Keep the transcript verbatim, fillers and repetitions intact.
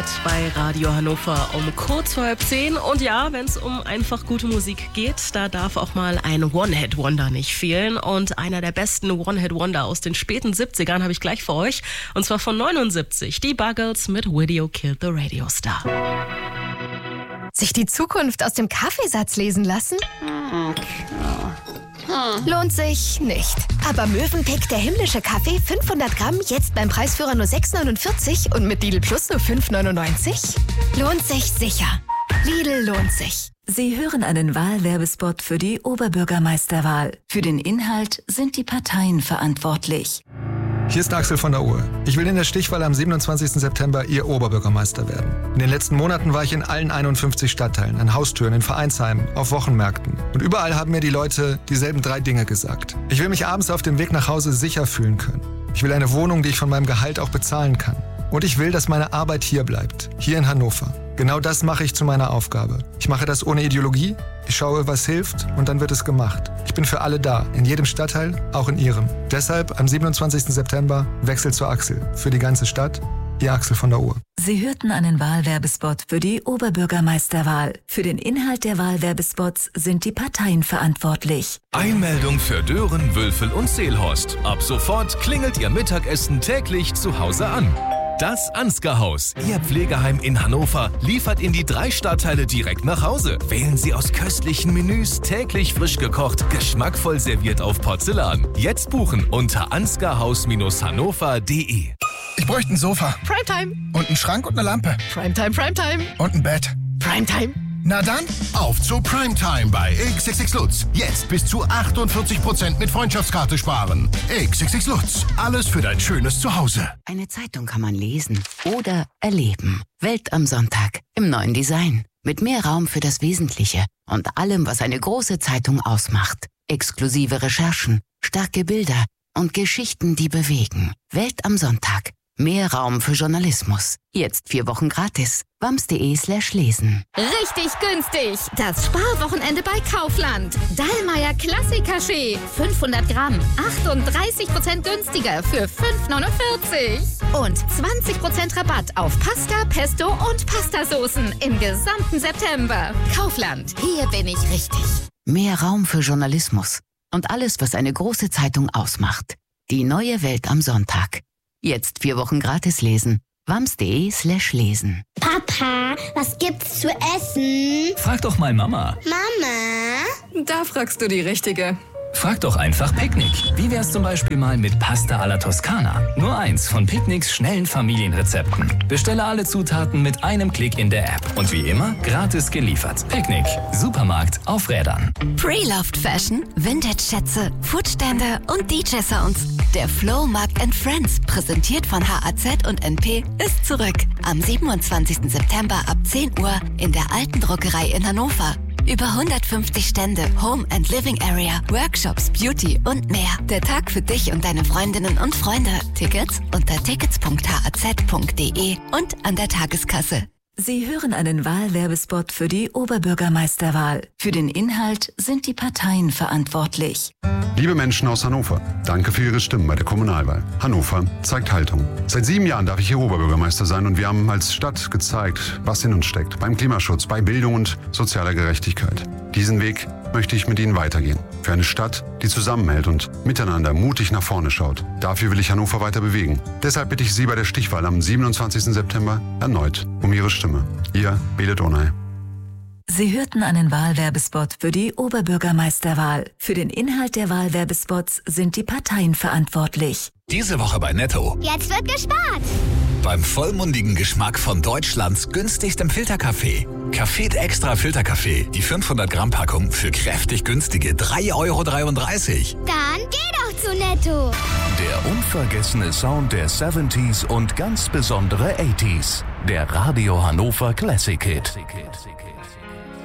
K-Flat bei Radio Hannover um kurz vor halb zehn. Und ja, wenn es um einfach gute Musik geht, da darf auch mal ein One-Hit-Wonder nicht fehlen. Und einer der besten One-Hit-Wonder aus den späten siebzigern habe ich gleich für euch. Und zwar von neunundsiebzig, die Buggles mit Video Killed the Radio Star. Sich die Zukunft aus dem Kaffeesatz lesen lassen? Lohnt sich nicht. Aber Mövenpick, der himmlische Kaffee, fünfhundert Gramm, jetzt beim Preisführer nur sechs neunundvierzig und mit Lidl Plus nur fünf neunundneunzig? Lohnt sich sicher. Lidl lohnt sich. Sie hören einen Wahlwerbespot für die Oberbürgermeisterwahl. Für den Inhalt sind die Parteien verantwortlich. Hier ist Axel von der Uhr. Ich will in der Stichwahl am siebenundzwanzigsten September Ihr Oberbürgermeister werden. In den letzten Monaten war ich in allen einundfünfzig Stadtteilen, an Haustüren, in Vereinsheimen, auf Wochenmärkten. Und überall haben mir die Leute dieselben drei Dinge gesagt. Ich will mich abends auf dem Weg nach Hause sicher fühlen können. Ich will eine Wohnung, die ich von meinem Gehalt auch bezahlen kann. Und ich will, dass meine Arbeit hier bleibt, hier in Hannover. Genau das mache ich zu meiner Aufgabe. Ich mache das ohne Ideologie, ich schaue, was hilft und dann wird es gemacht. Ich bin für alle da, in jedem Stadtteil, auch in Ihrem. Deshalb am siebenundzwanzigsten September Wechsel zu Axel. Für die ganze Stadt, Ihr Axel von der Uhr. Sie hörten einen Wahlwerbespot für die Oberbürgermeisterwahl. Für den Inhalt der Wahlwerbespots sind die Parteien verantwortlich. Einmeldung für Dören, Wülfel und Seelhorst. Ab sofort klingelt Ihr Mittagessen täglich zu Hause an. Das Ansgar-Haus, Ihr Pflegeheim in Hannover, liefert in die drei Stadtteile direkt nach Hause. Wählen Sie aus köstlichen Menüs, täglich frisch gekocht, geschmackvoll serviert auf Porzellan. Jetzt buchen unter ansgarhaus hannover punkt de. Ich bräuchte ein Sofa. Primetime. Und einen Schrank und eine Lampe. Primetime, Primetime. Und ein Bett. Primetime. Na dann, auf zu Primetime bei X X X Lutz. Jetzt bis zu achtundvierzig Prozent mit Freundschaftskarte sparen. X X X Lutz. Alles für dein schönes Zuhause. Eine Zeitung kann man lesen oder erleben. Welt am Sonntag im neuen Design. Mit mehr Raum für das Wesentliche und allem, was eine große Zeitung ausmacht. Exklusive Recherchen, starke Bilder und Geschichten, die bewegen. Welt am Sonntag. Mehr Raum für Journalismus. Jetzt vier Wochen gratis. wams.de slash lesen. Richtig günstig. Das Sparwochenende bei Kaufland. Dallmayr Klassik-Kaffee. fünfhundert Gramm. achtunddreißig Prozent günstiger für fünf neunundvierzig. Und zwanzig Prozent Rabatt auf Pasta, Pesto und Pastasoßen im gesamten September. Kaufland. Hier bin ich richtig. Mehr Raum für Journalismus. Und alles, was eine große Zeitung ausmacht. Die neue Welt am Sonntag. Jetzt vier Wochen gratis lesen. wams.de slash lesen. Papa, was gibt's zu essen? Frag doch mal Mama. Mama? Da fragst du die Richtige. Frag doch einfach Picknick. Wie wär's zum Beispiel mal mit Pasta alla Toskana? Nur eins von Picknicks schnellen Familienrezepten. Bestelle alle Zutaten mit einem Klick in der App. Und wie immer, gratis geliefert. Picknick. Supermarkt auf Rädern. Preloved Fashion, Vintage-Schätze, Foodstände und D J-Sounds. Der Flohmarkt and Friends, präsentiert von H A Z und N P, ist zurück. Am siebenundzwanzigsten September ab zehn Uhr in der Alten Druckerei in Hannover. Über hundertfünfzig Stände, Home and Living Area, Workshops, Beauty und mehr. Der Tag für dich und deine Freundinnen und Freunde. Tickets unter tickets punkt h a z punkt de und an der Tageskasse. Sie hören einen Wahlwerbespot für die Oberbürgermeisterwahl. Für den Inhalt sind die Parteien verantwortlich. Liebe Menschen aus Hannover, danke für Ihre Stimmen bei der Kommunalwahl. Hannover zeigt Haltung. Seit sieben Jahren darf ich hier Oberbürgermeister sein und wir haben als Stadt gezeigt, was in uns steckt. Beim Klimaschutz, bei Bildung und sozialer Gerechtigkeit. Diesen Weg möchte ich mit Ihnen weitergehen. Für eine Stadt, die zusammenhält und miteinander mutig nach vorne schaut. Dafür will ich Hannover weiter bewegen. Deshalb bitte ich Sie bei der Stichwahl am siebenundzwanzigsten September erneut um Ihre Stimme. Ihr Belet Onay. Sie hörten einen Wahlwerbespot für die Oberbürgermeisterwahl. Für den Inhalt der Wahlwerbespots sind die Parteien verantwortlich. Diese Woche bei Netto. Jetzt wird gespart. Beim vollmundigen Geschmack von Deutschlands günstigstem Filterkaffee. Café Extra Filterkaffee. Die fünfhundert Gramm Packung für kräftig günstige drei Euro dreiunddreißig. Dann geh doch zu Netto. Der unvergessene Sound der siebziger und ganz besondere achtziger. Der Radio Hannover Classic Hit.